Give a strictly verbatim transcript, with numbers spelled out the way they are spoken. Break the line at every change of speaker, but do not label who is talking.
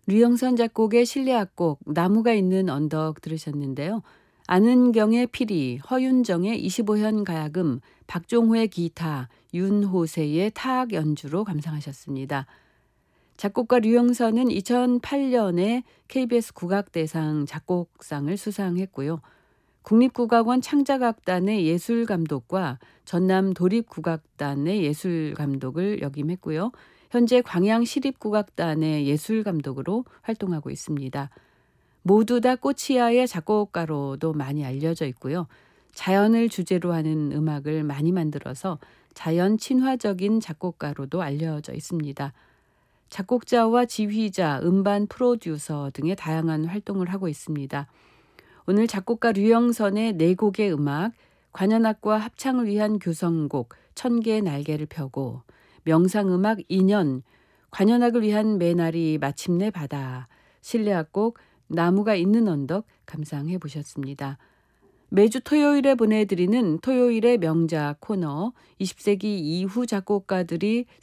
류영선 작곡의 실내악곡 나무가 있는 언덕 들으셨는데요. 안은경의 피리, 허윤정의 이십오 현 가야금, 박종호의 기타, 윤호세의 타악 연주로 감상하셨습니다. 작곡가 류영선은 이천팔 년에 케이비에스 국악대상 작곡상을 수상했고요. 국립국악원 창작악단의 예술감독과 전남 도립국악단의 예술감독을 역임했고요. 현재 광양시립국악단의 예술감독으로 활동하고 있습니다. 모두 다 꼬치아의 작곡가로도 많이 알려져 있고요. 자연을 주제로 하는 음악을 많이 만들어서 자연 친화적인 작곡가로도 알려져 있습니다. 작곡자와 지휘자, 음반 프로듀서 등의 다양한 활동을 하고 있습니다. 오늘 작곡가 류영선의 네 곡의 음악, 관현악과 합창을 위한 교성곡 천개의 날개를 펴고, 명상음악 인연, 관현악을 위한 매날이 마침내 바다, 실내악곡 나무가 있는 언덕 감상해 보셨습니다. 매주 토요일에 보내드리는 토요일의 명작 코너 이십 세기 이후 작곡가들이